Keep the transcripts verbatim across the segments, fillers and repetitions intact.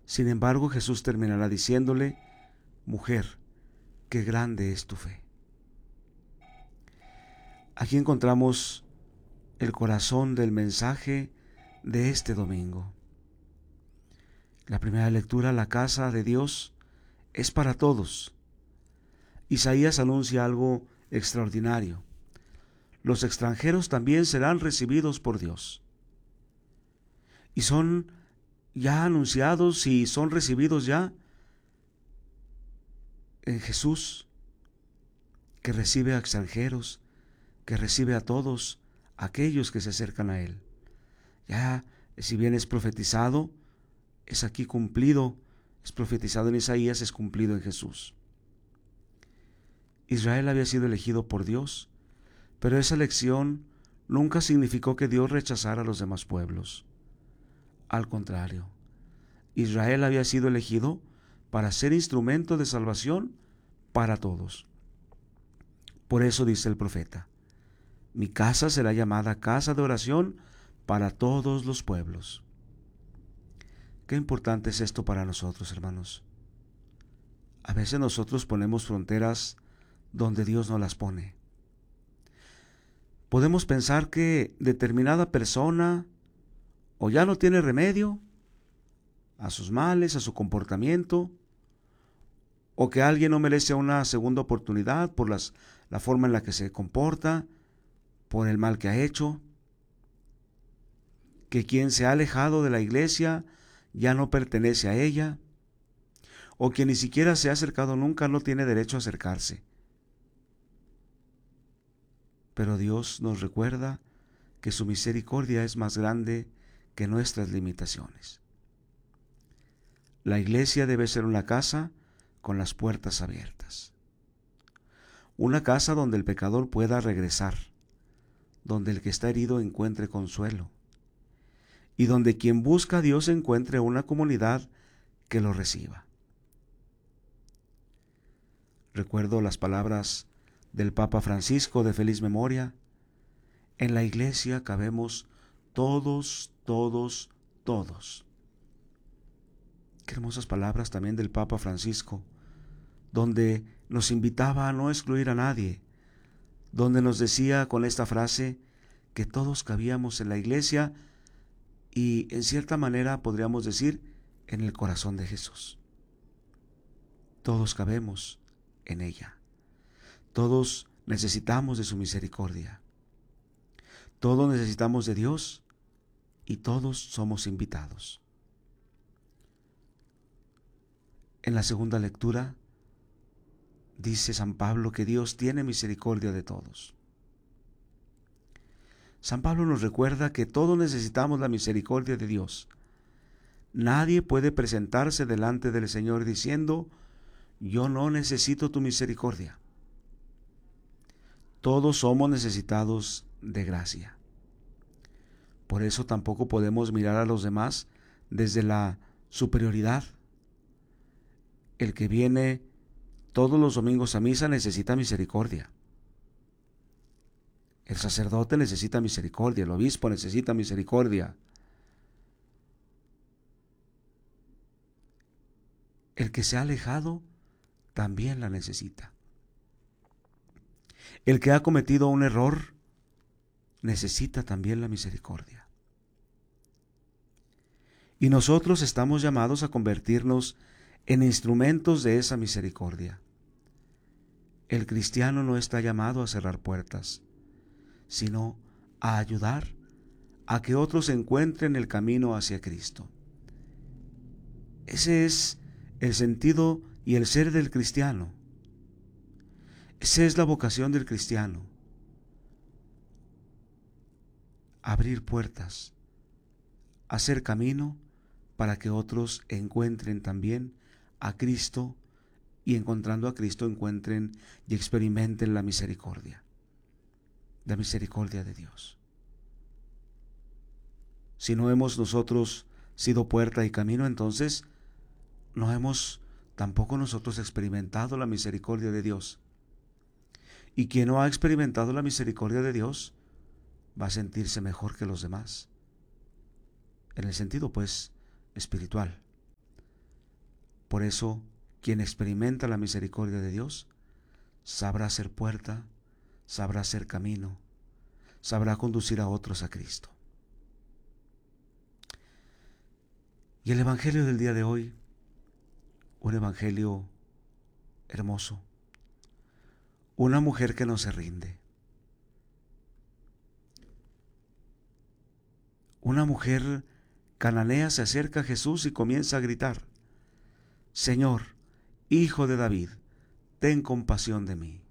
Sin embargo, Jesús terminará diciéndole: mujer, qué grande es tu fe. Aquí encontramos el corazón del mensaje de este domingo. La primera lectura: la casa de Dios es para todos. Isaías anuncia algo extraordinario: los extranjeros también serán recibidos por Dios. Y son ya anunciados y son recibidos ya en Jesús, que recibe a extranjeros, que recibe a todos aquellos que se acercan a Él. Ya, si bien es profetizado, es aquí cumplido, es profetizado en Isaías, es cumplido en Jesús. Israel había sido elegido por Dios, pero esa elección nunca significó que Dios rechazara a los demás pueblos. Al contrario, Israel había sido elegido para ser instrumento de salvación para todos. Por eso dice el profeta: mi casa será llamada casa de oración para todos los pueblos. Qué importante es esto para nosotros, hermanos. A veces nosotros ponemos fronteras donde Dios no las pone. Podemos pensar que determinada persona o ya no tiene remedio a sus males, a su comportamiento, o que alguien no merece una segunda oportunidad por las, la forma en la que se comporta, por el mal que ha hecho, que quien se ha alejado de la iglesia ya no pertenece a ella, o quien ni siquiera se ha acercado nunca no tiene derecho a acercarse. Pero Dios nos recuerda que su misericordia es más grande que nuestras limitaciones. La iglesia debe ser una casa con las puertas abiertas. Una casa donde el pecador pueda regresar, donde el que está herido encuentre consuelo, y donde quien busca a Dios encuentre una comunidad que lo reciba. Recuerdo las palabras del Papa Francisco de feliz memoria: en la iglesia cabemos todos, todos, todos. Qué hermosas palabras también del Papa Francisco, donde nos invitaba a no excluir a nadie, donde nos decía con esta frase que todos cabíamos en la iglesia y en cierta manera podríamos decir en el corazón de Jesús. Todos cabemos en ella. Todos necesitamos de su misericordia. Todos necesitamos de Dios y todos somos invitados. En la segunda lectura dice San Pablo que Dios tiene misericordia de todos. San Pablo nos recuerda que todos necesitamos la misericordia de Dios. Nadie puede presentarse delante del Señor diciendo: yo no necesito tu misericordia. Todos somos necesitados de gracia. Por eso tampoco podemos mirar a los demás desde la superioridad. El que viene todos los domingos a misa necesita misericordia. El sacerdote necesita misericordia, el obispo necesita misericordia. El que se ha alejado también la necesita. El que ha cometido un error necesita también la misericordia. Y nosotros estamos llamados a convertirnos en instrumentos de esa misericordia. El cristiano no está llamado a cerrar puertas, sino a ayudar a que otros encuentren el camino hacia Cristo. Ese es el sentido y el ser del cristiano. Esa es la vocación del cristiano. Abrir puertas, hacer camino para que otros encuentren también a Cristo y encontrando a Cristo encuentren y experimenten la misericordia, la misericordia de Dios. Si no hemos nosotros sido puerta y camino, entonces no hemos tampoco nosotros experimentado la misericordia de Dios. Y quien no ha experimentado la misericordia de Dios va a sentirse mejor que los demás, en el sentido pues espiritual. Por eso, quien experimenta la misericordia de Dios, sabrá ser puerta, sabrá ser camino, sabrá conducir a otros a Cristo. Y el Evangelio del día de hoy, un Evangelio hermoso, una mujer que no se rinde, una mujer cananea se acerca a Jesús y comienza a gritar: Señor, Hijo de David, ten compasión de mí.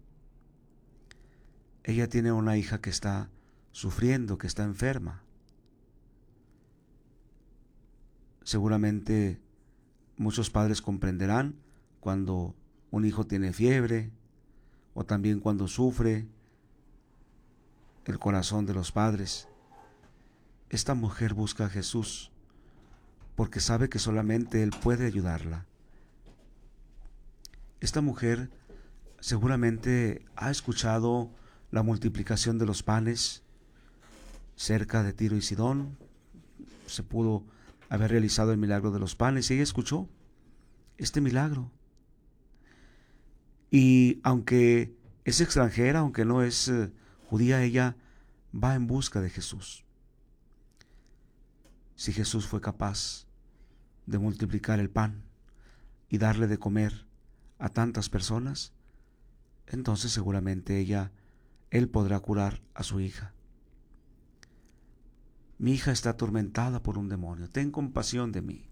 Ella tiene una hija que está sufriendo, que está enferma. Seguramente muchos padres comprenderán cuando un hijo tiene fiebre o también cuando sufre el corazón de los padres. Esta mujer busca a Jesús porque sabe que solamente Él puede ayudarla. Esta mujer seguramente ha escuchado la multiplicación de los panes cerca de Tiro y Sidón. Se pudo haber realizado el milagro de los panes y ella escuchó este milagro. Y aunque es extranjera, aunque no es eh, judía, ella va en busca de Jesús. Si Jesús fue capaz de multiplicar el pan y darle de comer a tantas personas, entonces seguramente ella, él podrá curar a su hija. Mi hija está atormentada por un demonio, ten compasión de mí.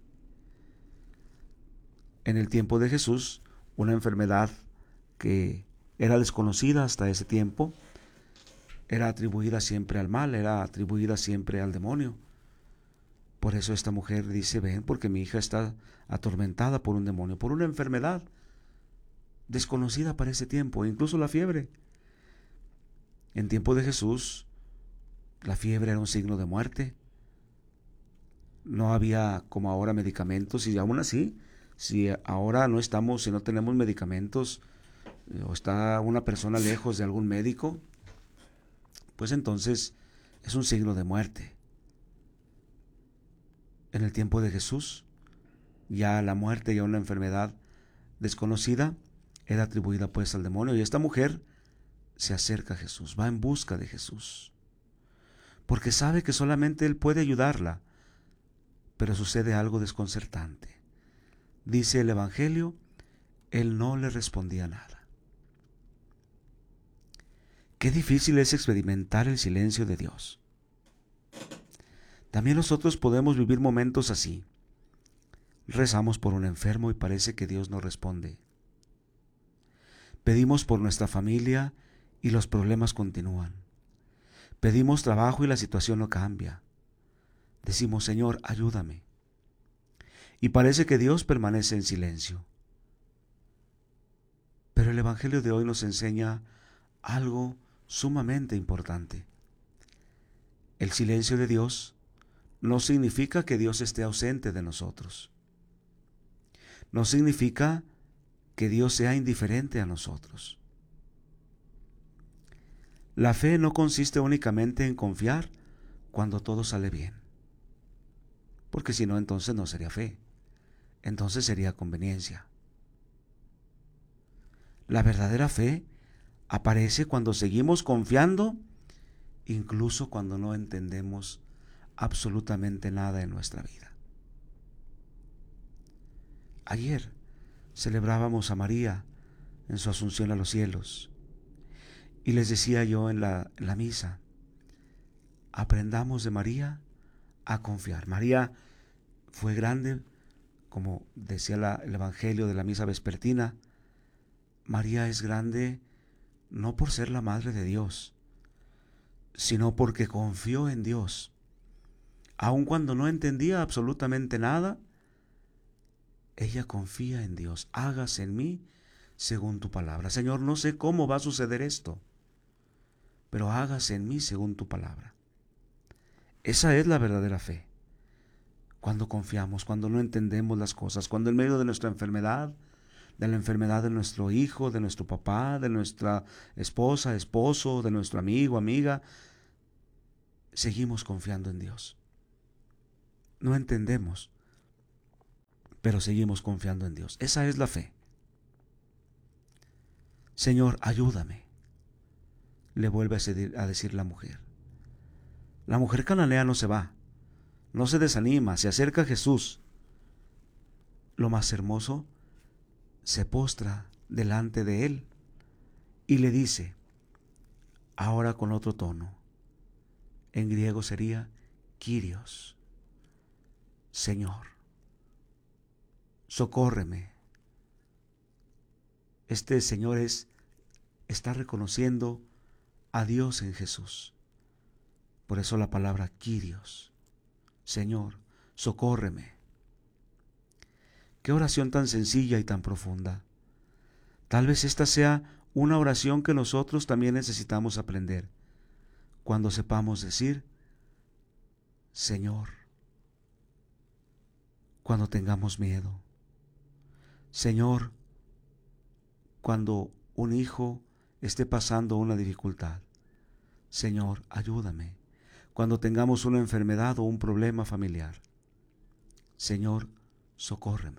En el tiempo de Jesús, una enfermedad que era desconocida hasta ese tiempo, era atribuida siempre al mal, era atribuida siempre al demonio. Por eso esta mujer dice: ven, porque mi hija está atormentada por un demonio, por una enfermedad desconocida para ese tiempo, incluso la fiebre. En tiempo de Jesús, la fiebre era un signo de muerte. No había como ahora medicamentos, y aún así, si ahora no estamos, si no tenemos medicamentos, o está una persona lejos de algún médico, pues entonces es un signo de muerte. En el tiempo de Jesús, ya la muerte, ya una enfermedad desconocida, era atribuida pues al demonio. Y esta mujer se acerca a Jesús, va en busca de Jesús, porque sabe que solamente Él puede ayudarla. Pero sucede algo desconcertante. Dice el Evangelio, Él no le respondía nada. Qué difícil es experimentar el silencio de Dios. También nosotros podemos vivir momentos así. Rezamos por un enfermo y parece que Dios no responde. Pedimos por nuestra familia y los problemas continúan. Pedimos trabajo y la situación no cambia. Decimos: Señor, ayúdame. Y parece que Dios permanece en silencio. Pero el Evangelio de hoy nos enseña algo sumamente importante. El silencio de Dios no significa que Dios esté ausente de nosotros. No significa que Dios sea indiferente a nosotros. La fe no consiste únicamente en confiar cuando todo sale bien, porque si no, entonces no sería fe, entonces sería conveniencia. La verdadera fe aparece cuando seguimos confiando, incluso cuando no entendemos absolutamente nada en nuestra vida. Ayer celebrábamos a María en su asunción a los cielos, y les decía yo en la, en la misa: aprendamos de María a confiar. María fue grande, como decía la, el Evangelio de la misa vespertina. María es grande no por ser la madre de Dios, sino porque confió en Dios. Aun cuando no entendía absolutamente nada, ella confía en Dios. Hágase en mí según tu palabra. Señor, no sé cómo va a suceder esto, pero hágase en mí según tu palabra. Esa es la verdadera fe. Cuando confiamos, cuando no entendemos las cosas, cuando en medio de nuestra enfermedad, de la enfermedad de nuestro hijo, de nuestro papá, de nuestra esposa, esposo, de nuestro amigo, amiga, seguimos confiando en Dios. No entendemos, pero seguimos confiando en Dios. Esa es la fe. Señor, ayúdame, le vuelve a decir la mujer. La mujer cananea no se va, no se desanima, se acerca a Jesús. Lo más hermoso, se postra delante de él y le dice, ahora con otro tono, en griego sería Kyrios, Señor, socórreme. Este Señor es, está reconociendo a Dios en Jesús. Por eso la palabra Kyrios, Señor, socórreme. Qué oración tan sencilla y tan profunda. Tal vez esta sea una oración que nosotros también necesitamos aprender cuando sepamos decir, Señor, cuando tengamos miedo. Señor, cuando un hijo esté pasando una dificultad. Señor, ayúdame. Cuando tengamos una enfermedad o un problema familiar. Señor, socórreme.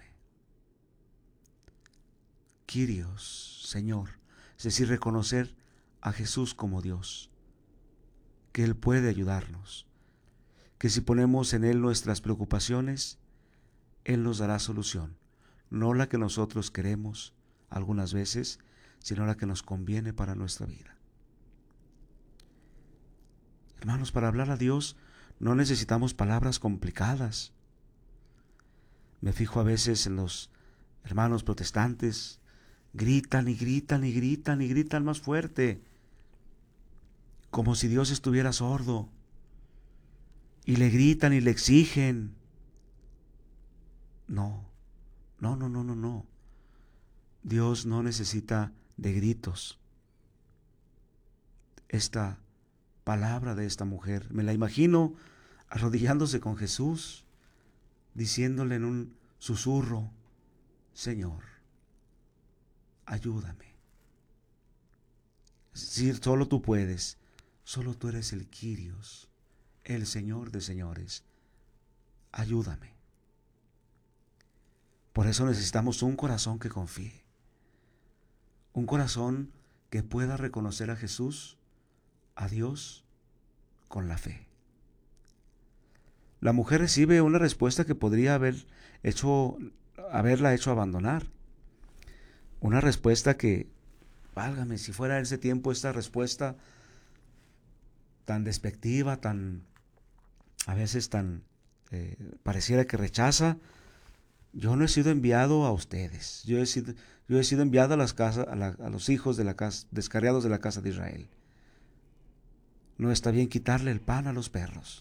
Kyrios, Señor, es decir, reconocer a Jesús como Dios, que Él puede ayudarnos, que si ponemos en Él nuestras preocupaciones, Él nos dará solución, no la que nosotros queremos algunas veces, sino la que nos conviene para nuestra vida. Hermanos, para hablar a Dios no necesitamos palabras complicadas. Me fijo a veces en los hermanos protestantes, gritan y gritan y gritan y gritan más fuerte, como si Dios estuviera sordo, y le gritan y le exigen. No, no, no, no, no, no. Dios no necesita de gritos. Esta palabra de esta mujer, me la imagino arrodillándose con Jesús, diciéndole en un susurro, Señor, ayúdame. Es decir, solo tú puedes, solo tú eres el Kyrios, el Señor de señores. Ayúdame. Por eso necesitamos un corazón que confíe, un corazón que pueda reconocer a Jesús, a Dios, con la fe. La mujer recibe una respuesta que podría haber hecho, haberla hecho abandonar. Una respuesta que, válgame, si fuera ese tiempo esta respuesta tan despectiva, tan, a veces tan, eh, pareciera que rechaza. Yo no he sido enviado a ustedes, yo he sido, yo he sido enviado a, las casas, a, la, a los hijos de la casa, descarriados de la casa de Israel. No está bien quitarle el pan a los perros.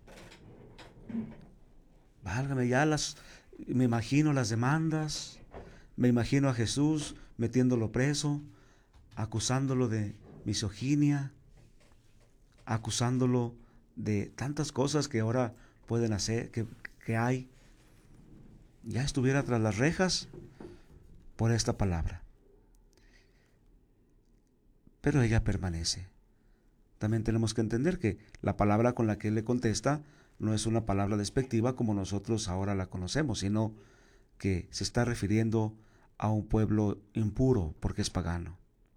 Válgame, ya las, me imagino las demandas, me imagino a Jesús metiéndolo preso, acusándolo de misoginia, acusándolo de tantas cosas que ahora pueden hacer, que, que hay. Ya estuviera tras las rejas por esta palabra. Pero ella permanece. También tenemos que entender que la palabra con la que él le contesta no es una palabra despectiva como nosotros ahora la conocemos, sino que se está refiriendo a un pueblo impuro porque es pagano.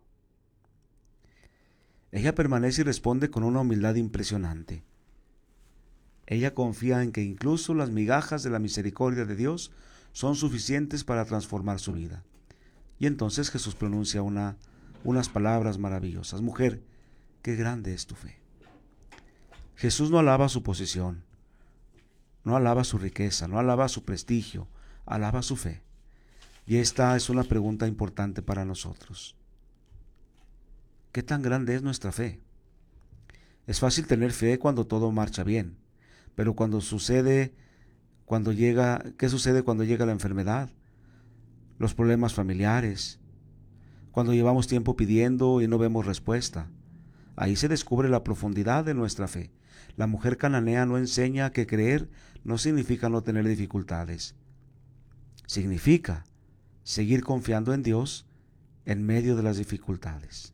Ella permanece y responde con una humildad impresionante. Ella confía en que incluso las migajas de la misericordia de Dios son suficientes para transformar su vida. Y entonces Jesús pronuncia una, unas palabras maravillosas. Mujer, qué grande es tu fe. Jesús no alaba su posición, no alaba su riqueza, no alaba su prestigio, alaba su fe. Y esta es una pregunta importante para nosotros. ¿Qué tan grande es nuestra fe? Es fácil tener fe cuando todo marcha bien, pero cuando sucede, cuando llega, ¿qué sucede cuando llega la enfermedad? Los problemas familiares, cuando llevamos tiempo pidiendo y no vemos respuesta. Ahí se descubre la profundidad de nuestra fe. La mujer cananea no enseña que creer no significa no tener dificultades. Significa seguir confiando en Dios en medio de las dificultades.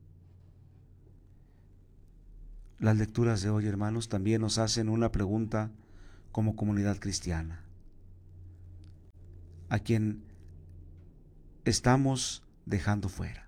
Las lecturas de hoy, hermanos, también nos hacen una pregunta como comunidad cristiana. a quien estamos dejando fuera.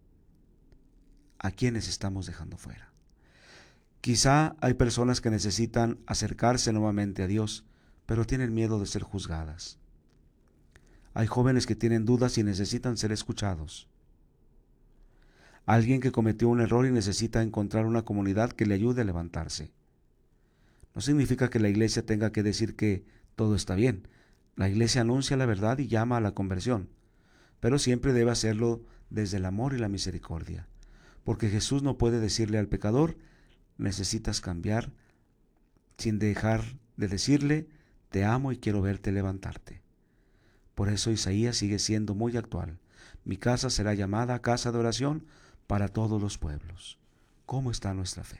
¿A quiénes estamos dejando fuera? Quizá hay personas que necesitan acercarse nuevamente a Dios, pero tienen miedo de ser juzgadas. Hay jóvenes que tienen dudas y necesitan ser escuchados. Alguien que cometió un error y necesita encontrar una comunidad que le ayude a levantarse. No significa que la iglesia tenga que decir que todo está bien. La iglesia anuncia la verdad y llama a la conversión, pero siempre debe hacerlo desde el amor y la misericordia, porque Jesús no puede decirle al pecador, necesitas cambiar, sin dejar de decirle, te amo y quiero verte levantarte. Por eso Isaías sigue siendo muy actual. Mi casa será llamada casa de oración para todos los pueblos. ¿Cómo está nuestra fe?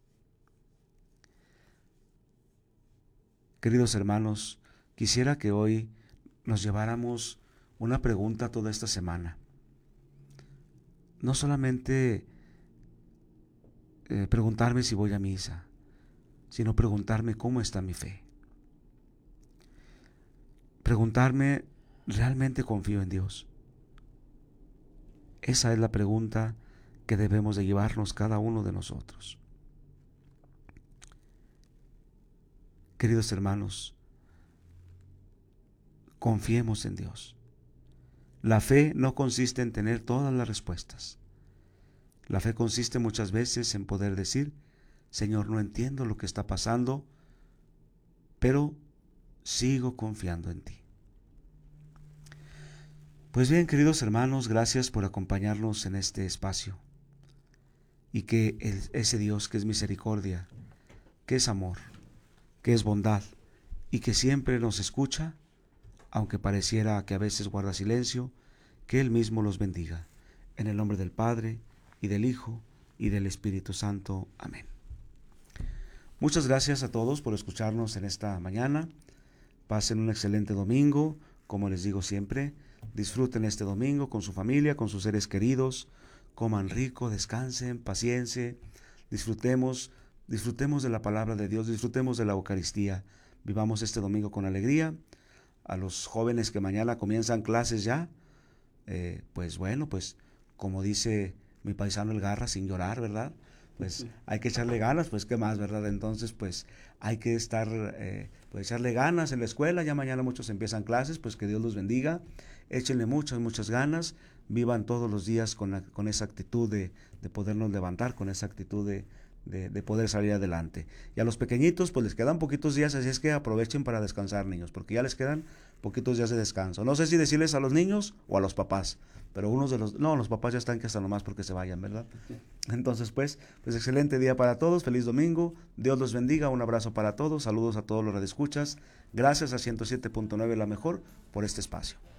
Queridos hermanos, quisiera que hoy nos lleváramos una pregunta toda esta semana. No solamente eh, preguntarme si voy a misa, sino preguntarme cómo está mi fe. Preguntarme, ¿realmente confío en Dios? Esa es la pregunta que debemos de llevarnos cada uno de nosotros. Queridos hermanos, confiemos en Dios. La fe no consiste en tener todas las respuestas. La fe consiste muchas veces en poder decir, Señor, no entiendo lo que está pasando, pero sigo confiando en ti. Pues bien, queridos hermanos, gracias por acompañarnos en este espacio. Y que el, ese Dios que es misericordia, que es amor, que es bondad y que siempre nos escucha, aunque pareciera que a veces guarda silencio, que Él mismo los bendiga. En el nombre del Padre, y del Hijo, y del Espíritu Santo. Amén. Muchas gracias a todos por escucharnos en esta mañana. Pasen un excelente domingo, como les digo siempre. Disfruten este domingo con su familia, con sus seres queridos. Coman rico, descansen, paciencia. Disfrutemos, disfrutemos de la palabra de Dios, disfrutemos de la Eucaristía. Vivamos este domingo con alegría. A los jóvenes que mañana comienzan clases ya, eh, pues bueno, pues como dice mi paisano el Garra, sin llorar, ¿verdad? Pues hay que echarle ganas, pues qué más, ¿verdad? Entonces, pues hay que estar, eh, pues echarle ganas en la escuela. Ya mañana muchos empiezan clases, pues que Dios los bendiga. Échenle muchas, muchas ganas. Vivan todos los días con, la, con esa actitud de, de podernos levantar, con esa actitud de, de, de poder salir adelante. Y a los pequeñitos, pues les quedan poquitos días, así es que aprovechen para descansar, niños, porque ya les quedan poquitos días de descanso. No sé si decirles a los niños o a los papás, pero unos de los, no, los papás ya están que hasta nomás porque se vayan, ¿verdad? Entonces, pues, pues excelente día para todos, feliz domingo, Dios los bendiga, un abrazo para todos, saludos a todos los radioescuchas, gracias a ciento siete punto nueve La Mejor por este espacio.